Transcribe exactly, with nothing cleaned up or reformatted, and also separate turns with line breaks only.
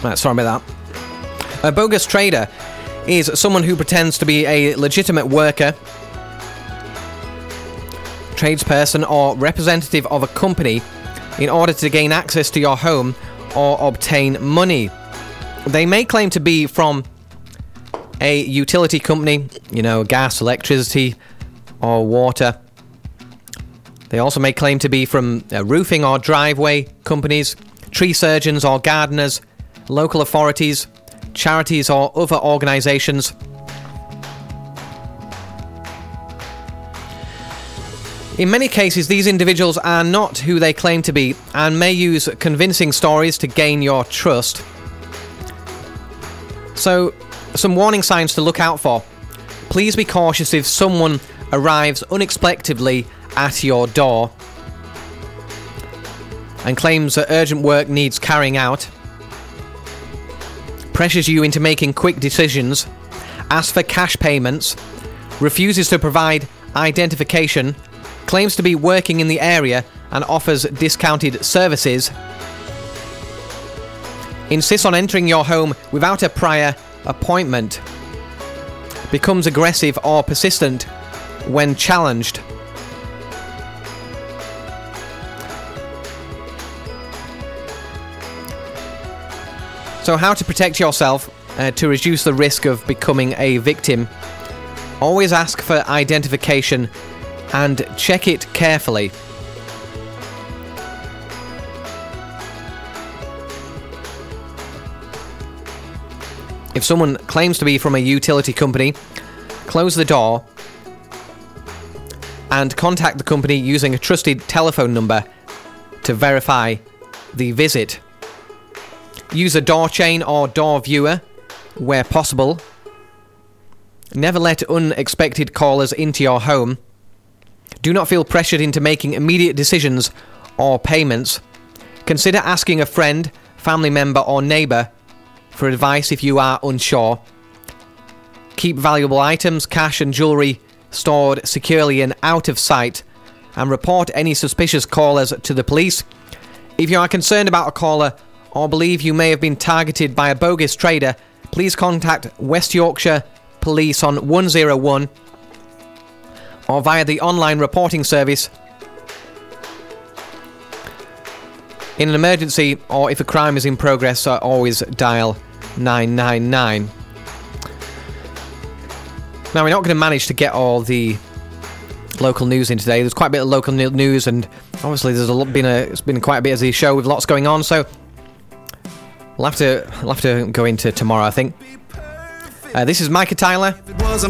Uh, sorry about that. A bogus trader is someone who pretends to be a legitimate worker, tradesperson, or representative of a company in order to gain access to your home or obtain money. They may claim to be from a utility company, you know, gas, electricity, or water. They also may claim to be from uh, roofing or driveway companies, tree surgeons or gardeners, local authorities, charities or other organisations. In many cases, these individuals are not who they claim to be and may use convincing stories to gain your trust. So, some warning signs to look out for. Please be cautious if someone arrives unexpectedly at your door and claims that urgent work needs carrying out, pressures you into making quick decisions, asks for cash payments, refuses to provide identification, claims to be working in the area and offers discounted services, insists on entering your home without a prior appointment, becomes aggressive or persistent when challenged. So how to protect yourself uh, to reduce the risk of becoming a victim? Always ask for identification and check it carefully. If someone claims to be from a utility company, close the door and contact the company using a trusted telephone number to verify the visit. Use a door chain or door viewer where possible. Never let unexpected callers into your home. Do not feel pressured into making immediate decisions or payments. Consider asking a friend, family member or neighbour for advice if you are unsure. Keep valuable items, cash and jewellery stored securely and out of sight, and report any suspicious callers to the police. If you are concerned about a caller or believe you may have been targeted by a bogus trader, please contact West Yorkshire Police on one oh one or via the online reporting service. In an emergency or if a crime is in progress, uh, always dial nine nine nine. Now, we're not going to manage to get all the local news in today. There's quite a bit of local news, and obviously there's a lot, been a it's been quite a bit of the show with lots going on, so we'll have to we'll have to go into tomorrow, I think. Uh, this is Micah Tyler.